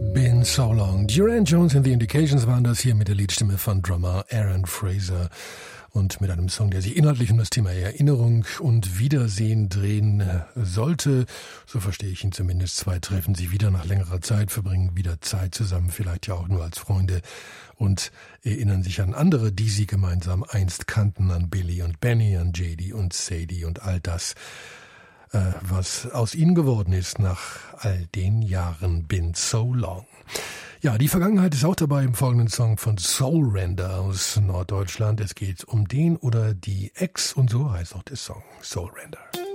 Been so long. Duran Jones and the Indications waren das hier mit der Liedstimme von Drummer Aaron Fraser und mit einem Song, der sich inhaltlich um das Thema Erinnerung und Wiedersehen drehen sollte. So verstehe ich ihn zumindest. Zwei treffen sich wieder nach längerer Zeit, verbringen wieder Zeit zusammen, vielleicht ja auch nur als Freunde und erinnern sich an andere, die sie gemeinsam einst kannten, an Billy und Benny, an JD und Sadie und all das, was aus ihnen geworden ist nach all den Jahren. Been so long. Ja, die Vergangenheit ist auch dabei im folgenden Song von Soulrender aus Norddeutschland. Es geht um den oder die Ex und so heißt auch der Song Soulrender.